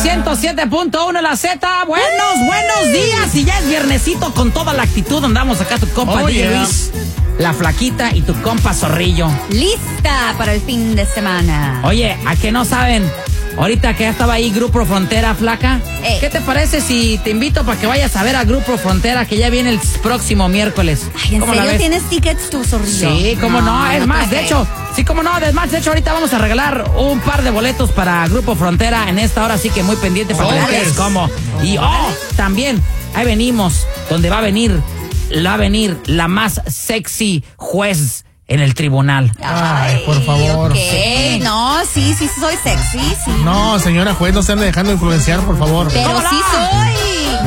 107.1 la Z. Buenos días. Y ya es viernesito con toda la actitud. Andamos acá tu compa DJ Luis, la Flaquita y tu compa Zorrillo. Lista para el fin de semana. Oye, ¿a qué no saben? Ahorita que ya estaba ahí Grupo Frontera, Flaca. ¿Qué te parece si te invito para que vayas a ver a Grupo Frontera, que ya viene el próximo miércoles? Ay, ¿en serio tienes tickets tú, Zorrillo? Sí, cómo no. Es más, de hecho, ahorita vamos a regalar un par de boletos para Grupo Frontera en esta hora, así que muy pendiente para que veas cómo. Y también, ahí venimos, donde va a venir la más sexy juez en el tribunal. Ay, por favor. Okay. No, sí, soy sexy, sí. No, señora juez, no se ande dejando influenciar, por favor. Pero sí soy.